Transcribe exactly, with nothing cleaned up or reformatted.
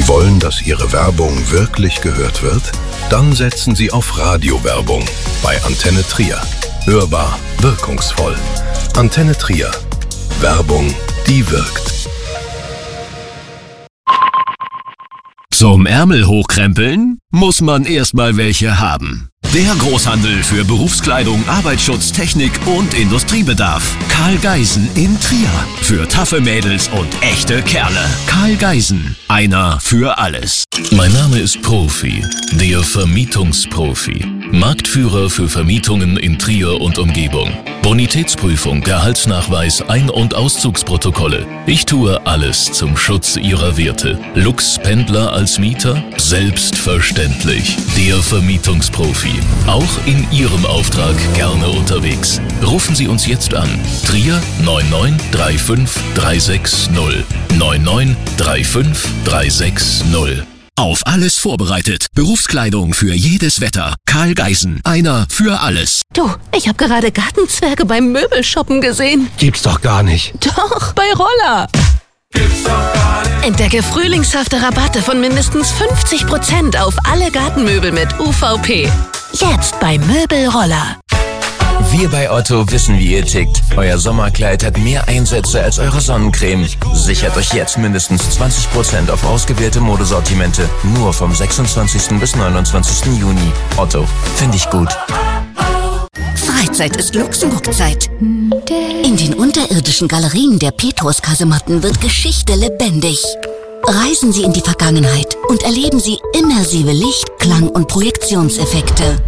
Sie wollen, dass Ihre Werbung wirklich gehört wird? Dann setzen Sie auf Radiowerbung bei Antenne Trier. Hörbar, wirkungsvoll. Antenne Trier. Werbung, die wirkt. Zum Ärmel hochkrempeln muss man erstmal welche haben. Der Großhandel für Berufskleidung, Arbeitsschutz, Technik und Industriebedarf. Karl Geisen in Trier. Für taffe Mädels und echte Kerle. Karl Geisen. Einer für alles. Mein Name ist Profi, der Vermietungsprofi. Marktführer für Vermietungen in Trier und Umgebung. Bonitätsprüfung, Gehaltsnachweis, Ein- und Auszugsprotokolle. Ich tue alles zum Schutz Ihrer Werte. Lux-Pendler als Mieter? Selbstverständlich. Der Vermietungsprofi. Auch in Ihrem Auftrag gerne unterwegs. Rufen Sie uns jetzt an. Trier neun neun drei fünf drei sechs null. neun neun drei fünf drei sechs null. Auf alles vorbereitet. Berufskleidung für jedes Wetter. Karl Geisen. Einer für alles. Du, ich habe gerade Gartenzwerge beim Möbelshoppen gesehen. Gibt's doch gar nicht. Doch, bei Roller. Gibt's doch gar nicht. Entdecke frühlingshafte Rabatte von mindestens fünfzig Prozent auf alle Gartenmöbel mit U V P. Jetzt bei Möbelroller. Wir bei Otto wissen, wie ihr tickt. Euer Sommerkleid hat mehr Einsätze als eure Sonnencreme. Sichert euch jetzt mindestens zwanzig Prozent auf ausgewählte Modesortimente. Nur vom sechsundzwanzigsten bis neunundzwanzigsten Juni. Otto, finde ich gut. Freizeit ist Luxemburg-Zeit. In den unterirdischen Galerien der Petrus-Kasematten wird Geschichte lebendig. Reisen Sie in die Vergangenheit und erleben Sie immersive Licht-, Klang- und Projektionseffekte.